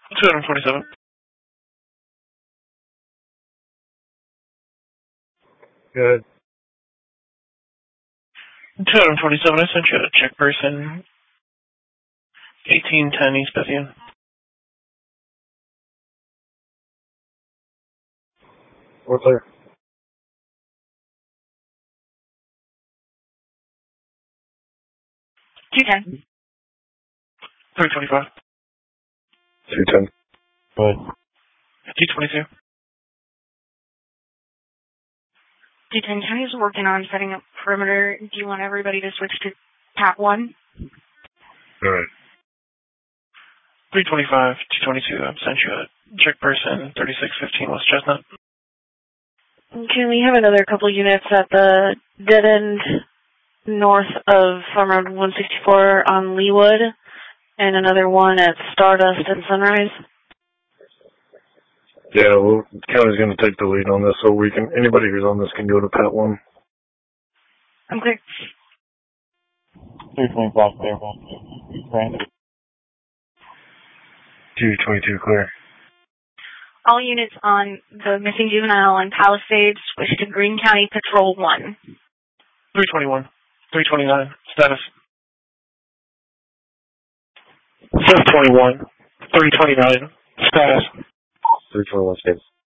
227. Good. 227, I sent you a check person. 1810 East Bethune. We're clear. $210. 325. 210. Good. 222. 210 County is working on setting up perimeter. Do you want everybody to switch to tap 1? All right. 325, 222, I sent you a check person. 3615 West Chestnut. Can we have another couple units at the dead end north of Farm Road 164 on Leewood, and another one at Stardust and Sunrise? Yeah, well, the county's going to take the lead on this, so we can. Anybody who's on this can go to Pat 1. Okay. 325 clear. Grant. 222 clear. All units on the missing juvenile on Palisades switch to Greene County Patrol 1. 321. 329. Status. 21. 329. Status. 321 status.